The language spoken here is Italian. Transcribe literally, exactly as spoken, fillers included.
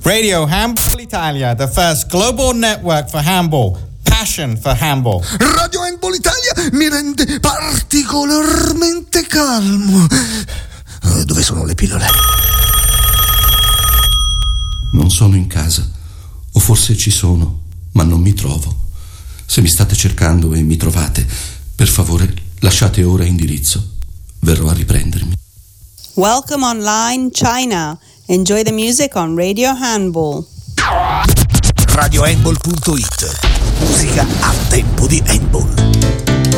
Radio Handball Italia, the first global network for handball. Passion for handball. Radio Handball Italia mi rende particolarmente calmo. Dove sono le pillole? Non sono in casa, o forse ci sono, ma non mi trovo. Se mi state cercando e mi trovate, per favore lasciate ora indirizzo. Verrò a riprendermi. Welcome online China. Enjoy the music on Radio Handball. radio handball punto it. Musica a tempo di handball.